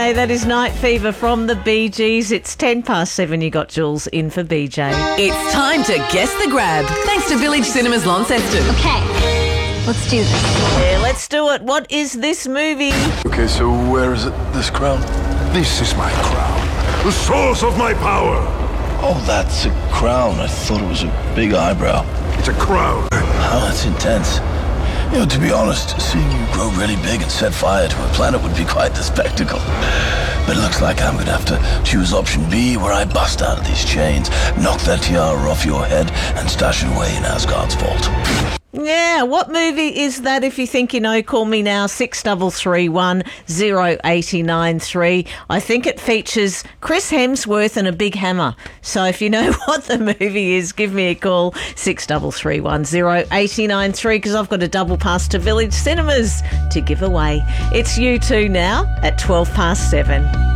Hey, that is Night Fever from the Bee Gees. It's 7:10. You got Jules in for BJ. It's time to guess the grab, thanks to Village Cinemas Launceston. Okay, let's do this. Yeah, let's do it. What is this movie? Okay, so where is it, this crown? This is my crown, the source of my power. Oh, that's a crown. I thought it was a big eyebrow. It's a crown. Oh, that's intense. You know, to be honest, seeing you grow really big and set fire to a planet would be quite the spectacle. But it looks like I'm going to have to choose option B, where I bust out of these chains, knock that tiara off your head, and stash it away in Asgard's vault. Yeah, what movie is that? If you think you know, call me now, 6331 0893. I think it features Chris Hemsworth and a big hammer. So if you know what the movie is, give me a call, 6331 0893, because I've got a double pass to Village Cinemas to give away. It's U2 now at 7:12.